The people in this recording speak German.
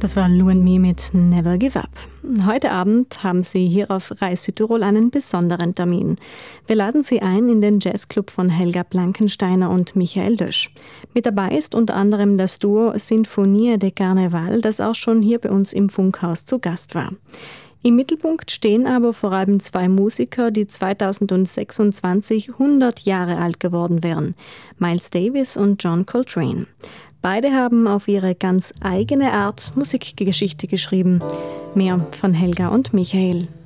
Das war Lou and Me mit Never Give Up. Heute Abend haben Sie hier auf Rai Südtirol einen besonderen Termin. Wir laden Sie ein in den Jazzclub von Helga Blankensteiner und Michael Lösch. Mit dabei ist unter anderem das Duo Sinfonia de Carnaval, das auch schon hier bei uns im Funkhaus zu Gast war. Im Mittelpunkt stehen aber vor allem zwei Musiker, die 2026 100 Jahre alt geworden wären: Miles Davis und John Coltrane. Beide haben auf ihre ganz eigene Art Musikgeschichte geschrieben. Mehr von Helga und Michael.